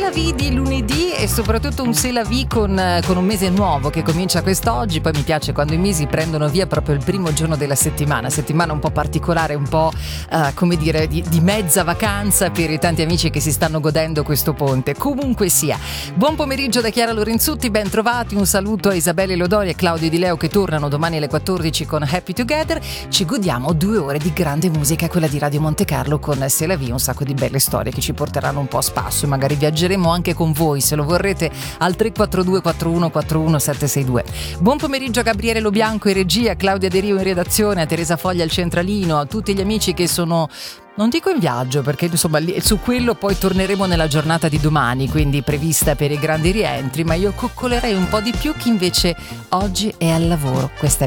la vie di lunedì e soprattutto un c'est la vie con un mese nuovo che comincia quest'oggi. Poi mi piace quando i mesi prendono via proprio il primo giorno della settimana un po' particolare, un po' come dire di mezza vacanza per i tanti amici che si stanno godendo questo ponte. Comunque sia, buon pomeriggio da Chiara Lorenzutti, ben trovati, un saluto a Isabelle Lodori e Claudio Di Leo che tornano domani alle 14 con Happy Together. Ci godiamo 2 ore di grande musica, quella di Radio Monte Carlo con C'est la vie, un sacco di belle storie che ci porteranno un po' a spasso e magari viaggeremo anche con voi se lo vorrete al 342 41 41 762. Buon pomeriggio a Gabriele Lobianco in regia, a Claudia De Rio in redazione, a Teresa Foglia al centralino, a tutti gli amici che sono, non dico in viaggio perché insomma su quello poi torneremo nella giornata di domani, quindi prevista per i grandi rientri, ma io coccolerei un po' di più chi invece oggi è al lavoro. Questa è